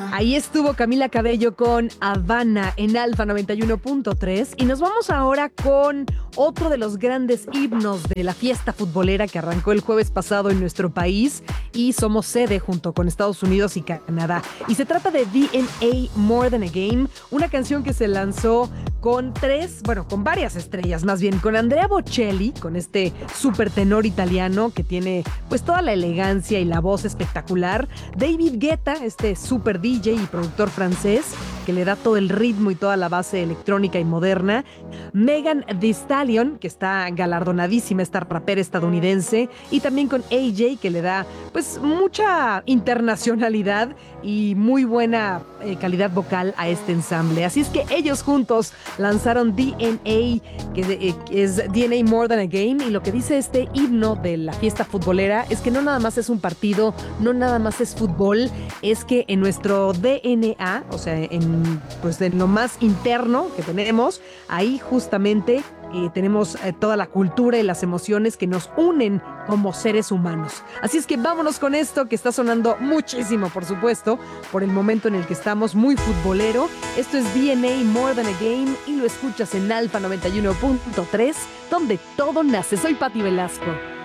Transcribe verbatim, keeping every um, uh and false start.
Ahí estuvo Camila Cabello con Habana en Alfa noventa y uno punto tres y nos vamos ahora con otro de los grandes himnos de la fiesta futbolera que arrancó el jueves pasado en nuestro país y somos sede junto con Estados Unidos y Canadá. Y se trata de D N A More Than a Game, una canción que se lanzó con tres, bueno, con varias estrellas, más bien con Andrea Bocelli, con este super tenor italiano que tiene pues toda la elegancia y la voz espectacular, David Guetta, este super D J y productor francés que le da todo el ritmo y toda la base electrónica y moderna, Megan Thee Stallion, que está galardonadísima, esta rapera estadounidense, y también con A J, que le da pues mucha internacionalidad y muy buena eh, calidad vocal a este ensamble. Así es que ellos juntos lanzaron D N A, que, de, eh, que es D N A More Than a Game, y lo que dice este himno de la fiesta futbolera es que no nada más es un partido, no nada más es fútbol, es que en nuestro D N A, o sea, en, pues en lo más interno que tenemos, ahí justamente eh, tenemos eh, toda la cultura y las emociones que nos unen como seres humanos. Así es que vámonos con esto que está sonando muchísimo, por supuesto, por el momento en el que estamos, muy futbolero. Esto es D N A More Than a Game y lo escuchas en Alfa noventa y uno punto tres, donde todo nace. Soy Pati Velasco.